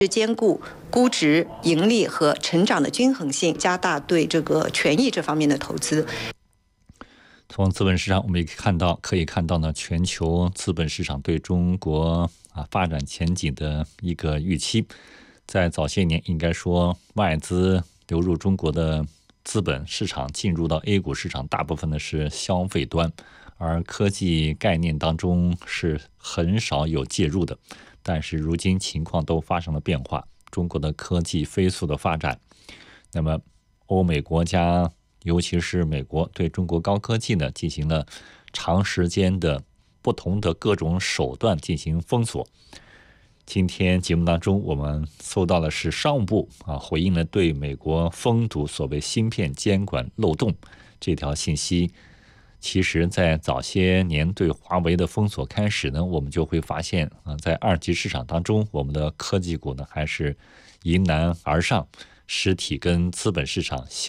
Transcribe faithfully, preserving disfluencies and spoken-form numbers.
兼顾估值、盈利和成长的均衡性，加大对这个权益这方面的投资。 从资本市场我们也可以看到，可以看到呢，全球资本市场对中国啊发展前景的一个预期。在早些年，应该说外资流入中国的资本市场进入到 A 股市场，大部分呢是消费端，而科技概念当中是很少有介入的。但是如今情况都发生了变化，中国的科技飞速的发展，那么欧美国家，尤其是美国，对中国高科技呢进行了长时间的不同的各种手段进行封锁。今天节目当中我们搜到的是商务部啊回应了对美国封堵所谓芯片监管漏洞这条信息。其实在早些年对华为的封锁开始呢，我们就会发现啊，在二级市场当中，我们的科技股呢还是迎难而上，实体跟资本市场相